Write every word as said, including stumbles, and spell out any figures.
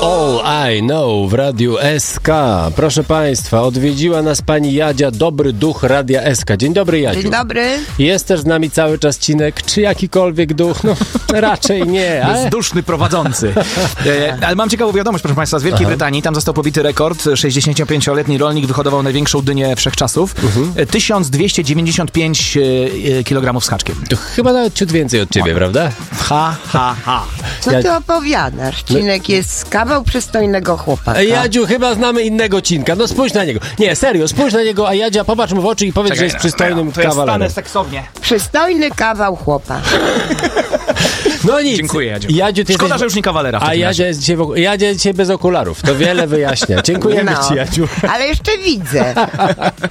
All I Know w Radiu S K. Proszę Państwa, odwiedziła nas pani Jadzia, dobry duch Radia S K. Dzień dobry, Jadziu. Dzień dobry. Jest też z nami cały czas Cinek, czy jakikolwiek duch? No raczej nie. Ale... Bezduszny prowadzący. e, ale mam ciekawą wiadomość, proszę Państwa, z Wielkiej Aha. Brytanii. Tam został pobity rekord. sześćdziesięciopięcioletni rolnik wyhodował największą dynię wszechczasów. Uh-huh. tysiąc dwieście dziewięćdziesiąt pięć kilogramów z haczkiem. To chyba nawet ciut więcej od ciebie, o. prawda? Ha, ha, ha. Co ty opowiadasz? Cinek jest kawał przystojnego chłopaka. Jadziu, chyba znamy innego Cinka. No spójrz na niego. Nie, serio, spójrz na niego, a Jadzia, popatrz mu w oczy i powiedz, Czekaj, że jest przystojnym no, to kawalerem. Ja stanę seksownie. Przystojny kawał chłopa. No nic. Dziękuję, Jadziu. Jadziu ty Szkoda, jesteś... że już nie kawalera. A Jadzia jest, dzisiaj w... Jadzia jest dzisiaj bez okularów. To wiele wyjaśnia. Dziękujemy no, ci, Jadziu. Ale jeszcze widzę.